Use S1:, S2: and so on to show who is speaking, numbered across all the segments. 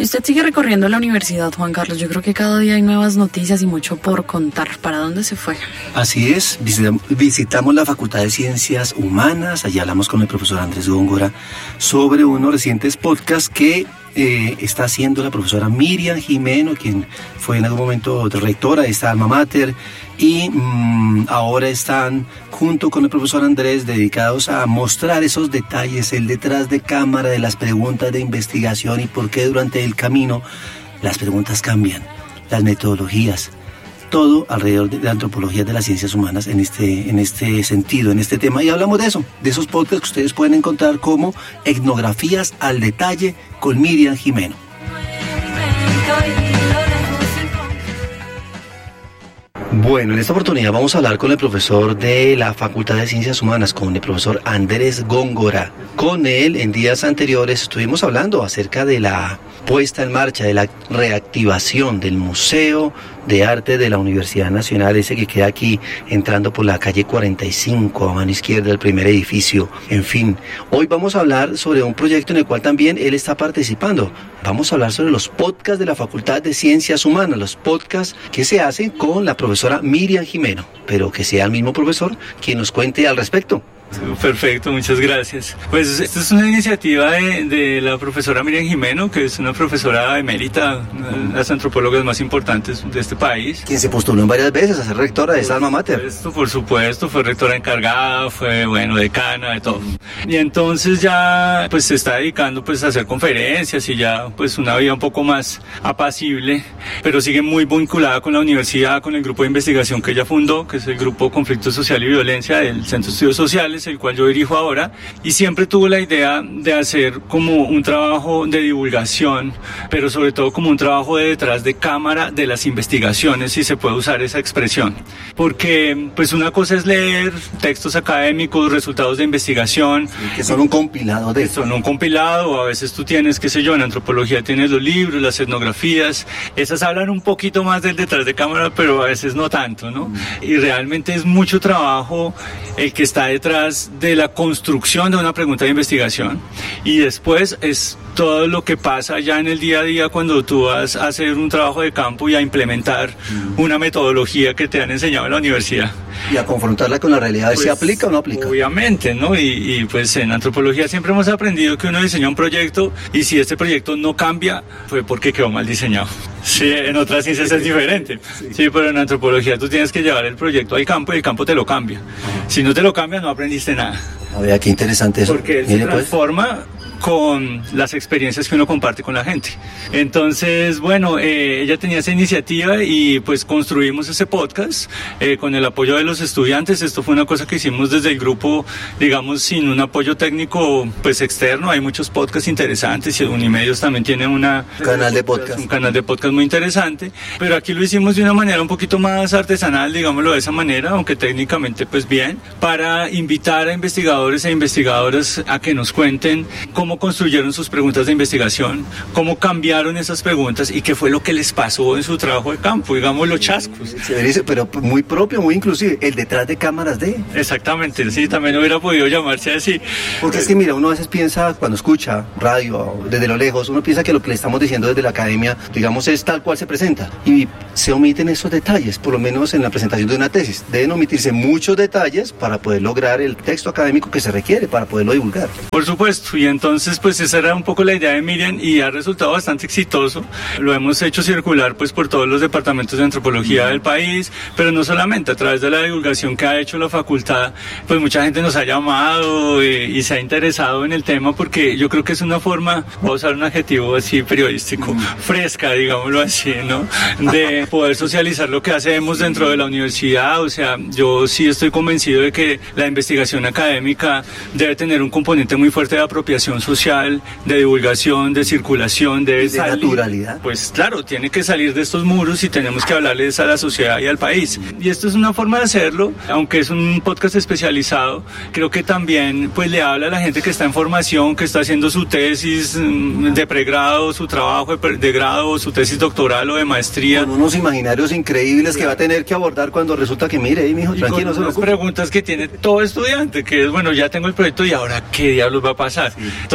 S1: Y usted sigue recorriendo la universidad, Juan Carlos. Yo creo que cada día hay nuevas noticias y mucho por contar. ¿Para dónde se fue?
S2: Así es, visitamos la Facultad de Ciencias Humanas. Allí hablamos con el profesor Andrés Góngora sobre unos recientes podcasts que está haciendo la profesora Miriam Jimeno, quien fue en algún momento rectora de esta alma mater, y ahora están junto con el profesor Andrés dedicados a mostrar esos detalles, el detrás de cámara de las preguntas de investigación y por qué durante el camino las preguntas cambian, las metodologías, todo alrededor de la antropología de las ciencias humanas en este sentido, en este tema. Y hablamos de eso, de esos podcasts que ustedes pueden encontrar como Etnografías al Detalle con Miriam Jimeno. Bueno, en esta oportunidad vamos a hablar con el profesor de la Facultad de Ciencias Humanas, con el profesor Andrés Góngora. Con él, en días anteriores, estuvimos hablando acerca de la puesta en marcha, de la reactivación del Museo de Arte de la Universidad Nacional, ese que queda aquí entrando por la calle 45, a mano izquierda del primer edificio. En fin, hoy vamos a hablar sobre un proyecto en el cual también él está participando. Vamos a hablar sobre los podcasts de la Facultad de Ciencias Humanas, los podcasts que se hacen con la profesora Miriam Jimeno, pero que sea el mismo profesor quien nos cuente al respecto.
S3: Perfecto, muchas gracias. Pues esta es una iniciativa de la profesora Miriam Jimeno, que es una profesora emérita, una de las antropólogas más importantes de este país.
S2: Quien se postuló en varias veces a ser rectora de esta alma mater.
S3: Por supuesto, fue rectora encargada, fue, decana, de todo. Y entonces ya, pues se está dedicando pues a hacer conferencias y ya, pues una vida un poco más apacible, pero sigue muy vinculada con la universidad, con el grupo de investigación que ella fundó, que es el Grupo Conflicto Social y Violencia del Centro de Estudios Sociales, el cual yo dirijo ahora, y siempre tuvo la idea de hacer como un trabajo de divulgación, pero sobre todo como un trabajo de detrás de cámara de las investigaciones, si se puede usar esa expresión, porque pues una cosa es leer textos académicos, resultados de investigación,
S2: que son un compilado de...
S3: Son un compilado, a veces tú tienes, qué sé yo, en antropología tienes los libros, las etnografías, esas hablan un poquito más del detrás de cámara, pero a veces no tanto, ¿no? Y realmente es mucho trabajo el que está detrás de la construcción de una pregunta de investigación, y después es todo lo que pasa ya en el día a día cuando tú vas a hacer un trabajo de campo y a implementar una metodología que te han enseñado en la universidad.
S2: Y a confrontarla con la realidad, pues, ¿se aplica o no aplica?
S3: Obviamente, ¿no? Y pues en antropología siempre hemos aprendido que uno diseña un proyecto y si este proyecto no cambia, fue porque quedó mal diseñado. Sí, en otras ciencias es diferente. Sí, pero en antropología tú tienes que llevar el proyecto al campo y el campo te lo cambia. Si no te lo cambia, no aprendiste nada.
S2: A ver, qué interesante eso.
S3: Porque se transforma con las experiencias que uno comparte con la gente. Entonces, ella tenía esa iniciativa y pues construimos ese podcast con el apoyo de los estudiantes. Esto fue una cosa que hicimos desde el grupo, digamos, sin un apoyo técnico pues externo. Hay muchos podcasts interesantes y Unimedios también tiene un canal de podcast muy interesante, pero aquí lo hicimos de una manera un poquito más artesanal, digámoslo de esa manera, aunque técnicamente pues bien, para invitar a investigadores e investigadoras a que nos cuenten cómo construyeron sus preguntas de investigación, cómo cambiaron esas preguntas y qué fue lo que les pasó en su trabajo de campo, digamos los chascos.
S2: Pero muy propio, muy inclusive, el detrás de cámaras de...
S3: Exactamente, sí, también hubiera podido llamarse así.
S2: Porque es que mira, uno a veces piensa, cuando escucha radio desde lo lejos, uno piensa que lo que le estamos diciendo desde la academia, digamos, es tal cual se presenta, y se omiten esos detalles, por lo menos en la presentación de una tesis. Deben omitirse muchos detalles para poder lograr el texto académico que se requiere, para poderlo divulgar.
S3: Por supuesto, y entonces pues esa era un poco la idea de Miriam y ha resultado bastante exitoso. Lo hemos hecho circular pues por todos los departamentos de antropología del país, pero no solamente, a través de la divulgación que ha hecho la facultad, pues mucha gente nos ha llamado y se ha interesado en el tema, porque yo creo que es una forma, voy a usar un adjetivo así periodístico, fresca, digámoslo así, ¿no? De poder socializar lo que hacemos dentro de la universidad. O sea, yo sí estoy convencido de que la investigación académica debe tener un componente muy fuerte de apropiación social, de divulgación, de circulación, de
S2: naturalidad.
S3: Pues claro, tiene que salir de estos muros y tenemos que hablarles a la sociedad y al país. Y esto es una forma de hacerlo, aunque es un podcast especializado, creo que también pues le habla a la gente que está en formación, que está haciendo su tesis de pregrado, su trabajo de grado, su tesis doctoral o de maestría.
S2: Con unos imaginarios increíbles que va a tener que abordar cuando resulta que mire, mijo, tranquilo,
S3: no se preguntas que tiene todo estudiante, que es, ya tengo el proyecto y ahora qué diablos va a pasar. Sí.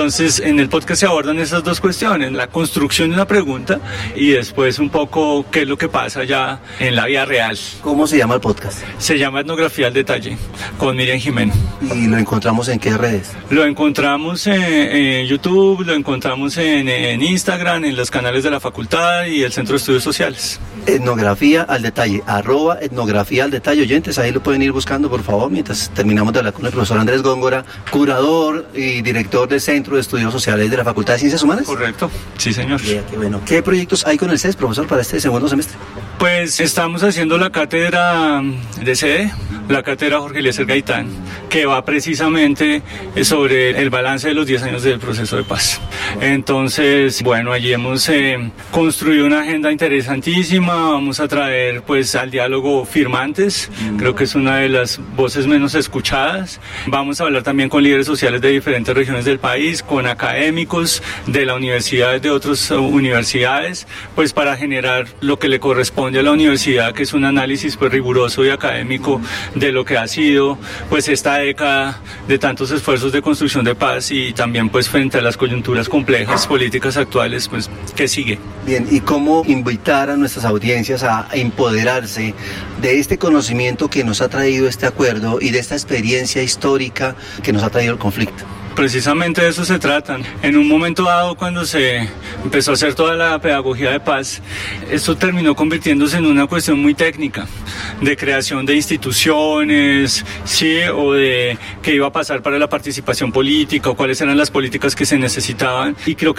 S3: Entonces, en el podcast se abordan esas dos cuestiones, la construcción de una pregunta y después un poco qué es lo que pasa ya en la vida real.
S2: ¿Cómo se llama el podcast?
S3: Se llama Etnografía al Detalle, con Miriam Jimeno.
S2: ¿Y lo encontramos en qué redes?
S3: Lo encontramos en YouTube, lo encontramos en Instagram, en los canales de la facultad y el Centro de Estudios Sociales.
S2: Etnografía al Detalle, @etnografía al Detalle, oyentes, ahí lo pueden ir buscando por favor, mientras terminamos de hablar con el profesor Andrés Góngora, curador y director del Centro de Estudios Sociales de la Facultad de Ciencias Humanas.
S3: Correcto, sí señor.
S2: Qué bueno. ¿Qué proyectos hay con el CES, profesor, para este segundo semestre?
S3: Pues estamos haciendo la cátedra de sede, la cátedra Jorge Eliezer Gaitán, que va precisamente sobre el balance de los 10 años del proceso de paz. Entonces, bueno, allí hemos construido una agenda interesantísima, vamos a traer pues al diálogo firmantes, creo que es una de las voces menos escuchadas, vamos a hablar también con líderes sociales de diferentes regiones del país, con académicos de la universidad, de otras universidades, pues para generar lo que le corresponde a la universidad, que es un análisis pues riguroso y académico de lo que ha sido pues esta década de tantos esfuerzos de construcción de paz y también pues frente a las coyunturas complejas políticas actuales pues que sigue.
S2: Bien, ¿y cómo invitar a nuestras audiencias a empoderarse de este conocimiento que nos ha traído este acuerdo y de esta experiencia histórica que nos ha traído el conflicto?
S3: Precisamente de eso se trata. En un momento dado, cuando se empezó a hacer toda la pedagogía de paz, esto terminó convirtiéndose en una cuestión muy técnica, de creación de instituciones, sí, o de qué iba a pasar para la participación política, o cuáles eran las políticas que se necesitaban. Y creo que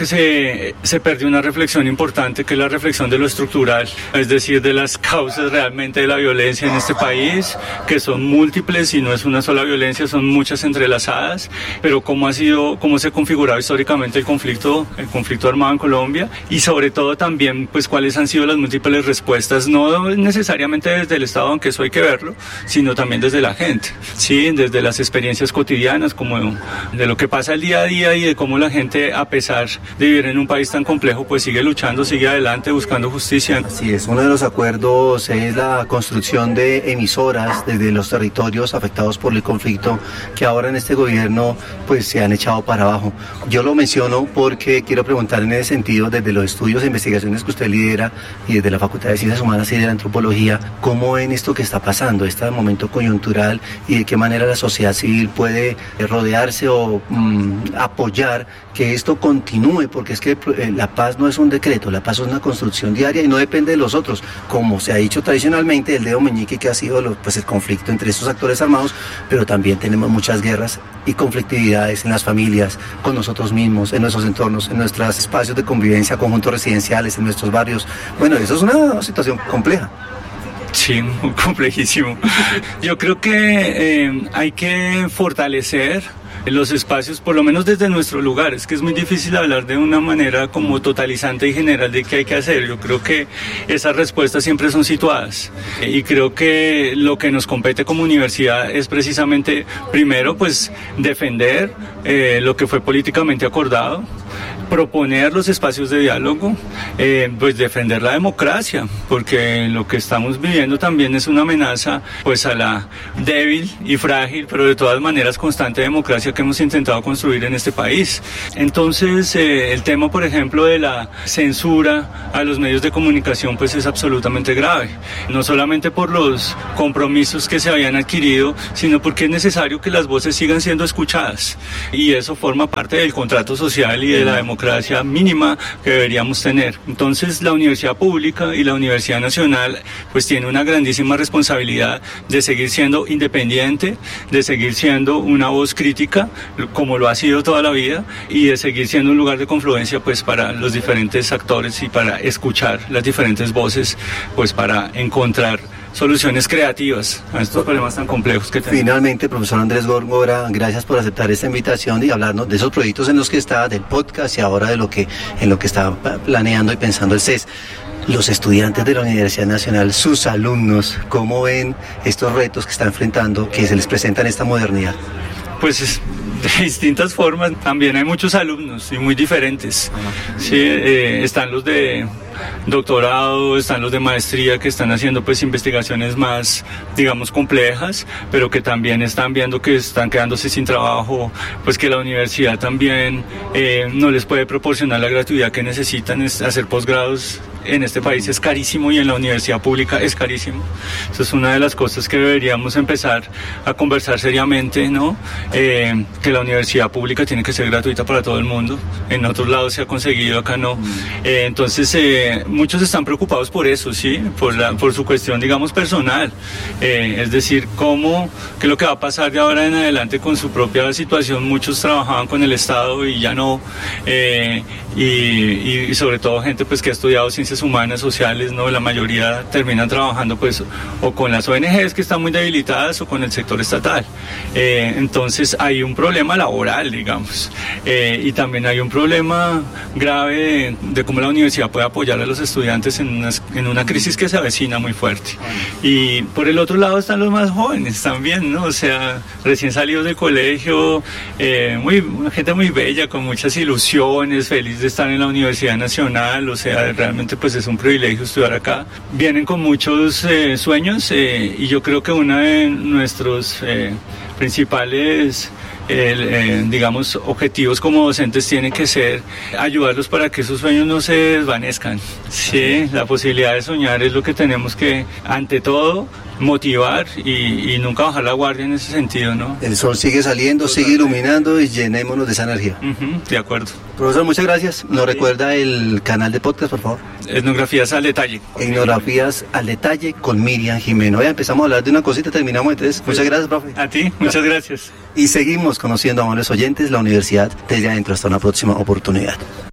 S3: se perdió una reflexión importante, que es la reflexión de lo estructural, es decir, de las causas realmente de la violencia en este país, que son múltiples y no es una sola violencia, son muchas entrelazadas, pero cómo se ha configurado históricamente el conflicto armado en Colombia y sobre todo también pues cuáles han sido las múltiples respuestas, no necesariamente desde el Estado, aunque eso hay que verlo, sino también desde la gente, sí, desde las experiencias cotidianas, como de lo que pasa el día a día y de cómo la gente, a pesar de vivir en un país tan complejo, pues sigue luchando, sigue adelante buscando justicia.
S2: Así es, uno de los acuerdos es la construcción de emisoras desde los territorios afectados por el conflicto, que ahora en este gobierno pues se han echado para abajo. Yo lo menciono porque quiero preguntar en ese sentido, desde los estudios e investigaciones que usted lidera y desde la Facultad de Ciencias Humanas y de la Antropología, ¿cómo ven esto que está pasando, este momento coyuntural, y de qué manera la sociedad civil puede rodearse o apoyar que esto continúe? Porque es que la paz no es un decreto, la paz es una construcción diaria y no depende de los otros, como se ha dicho tradicionalmente, el dedo meñique que ha sido el conflicto entre estos actores armados, pero también tenemos muchas guerras y conflictividades en las familias, con nosotros mismos, en nuestros entornos, en nuestros espacios de convivencia, conjuntos residenciales, en nuestros barrios. Bueno, eso es una situación compleja.
S3: Sí, muy complejísimo. Yo creo que hay que fortalecer los espacios, por lo menos desde nuestro lugar. Es que es muy difícil hablar de una manera como totalizante y general de qué hay que hacer. Yo creo que esas respuestas siempre son situadas y creo que lo que nos compete como universidad es precisamente, primero, pues defender lo que fue políticamente acordado, proponer los espacios de diálogo, pues defender la democracia, porque lo que estamos viviendo también es una amenaza pues a la débil y frágil, pero de todas maneras constante democracia que hemos intentado construir en este país. Entonces el tema, por ejemplo, de la censura a los medios de comunicación pues es absolutamente grave, no solamente por los compromisos que se habían adquirido, sino porque es necesario que las voces sigan siendo escuchadas, y eso forma parte del contrato social y de la democracia mínima que deberíamos tener. Entonces la universidad pública y la Universidad Nacional pues tiene una grandísima responsabilidad de seguir siendo independiente, de seguir siendo una voz crítica como lo ha sido toda la vida, y de seguir siendo un lugar de confluencia pues para los diferentes actores y para escuchar las diferentes voces pues para encontrar soluciones creativas a estos problemas tan complejos que tenemos.
S2: Finalmente, profesor Andrés Góngora, gracias por aceptar esta invitación y hablarnos de esos proyectos en los que está, del podcast y ahora en lo que está planeando y pensando el CES. Los estudiantes de la Universidad Nacional, sus alumnos, ¿cómo ven estos retos que están enfrentando, que se les presentan en esta modernidad?
S3: Pues de distintas formas, también hay muchos alumnos y muy diferentes. Sí, están los de doctorado, están los de maestría que están haciendo pues investigaciones más, digamos, complejas, pero que también están viendo que están quedándose sin trabajo, pues que la universidad también no les puede proporcionar la gratuidad que necesitan. Hacer posgrados en este país es carísimo y en la universidad pública es carísimo. Eso es una de las cosas que deberíamos empezar a conversar seriamente, ¿no? Que la universidad pública tiene que ser gratuita para todo el mundo. En otros lados se ha conseguido, acá no. Entonces muchos están preocupados por eso, ¿sí? Por su cuestión, digamos, personal. Es decir, qué es lo que va a pasar de ahora en adelante con su propia situación. Muchos trabajaban con el Estado y ya no. Y sobre todo gente pues que ha estudiado ciencias humanas, sociales, ¿no? La mayoría terminan trabajando pues o con las ONGs que están muy debilitadas o con el sector estatal. Entonces hay un problema laboral, digamos, y también hay un problema grave de cómo la universidad puede apoyar a los estudiantes en una crisis que se avecina muy fuerte. Y por el otro lado están los más jóvenes también, ¿no? O sea, recién salidos del colegio, una gente muy bella, con muchas ilusiones, feliz de estar en la Universidad Nacional. O sea, realmente pues es un privilegio estudiar acá. Vienen con muchos sueños, y yo creo que uno de nuestros principales digamos, objetivos como docentes tienen que ser ayudarlos para que esos sueños no se desvanezcan. Sí, la posibilidad de soñar es lo que tenemos que, ante todo, motivar y nunca bajar la guardia en ese sentido, ¿no?
S2: El sol sigue saliendo, sigue iluminando y llenémonos de esa energía.
S3: De acuerdo.
S2: Profesor, muchas gracias. ¿Nos recuerda el canal de podcast, por favor?
S3: Etnografías al detalle.
S2: Etnografías al detalle con Miriam Jimeno. Ya empezamos a hablar de una cosita, terminamos entonces. Muchas gracias, profe.
S3: A ti, muchas gracias.
S2: Y seguimos conociendo, amables oyentes, la universidad desde adentro. Hasta una próxima oportunidad.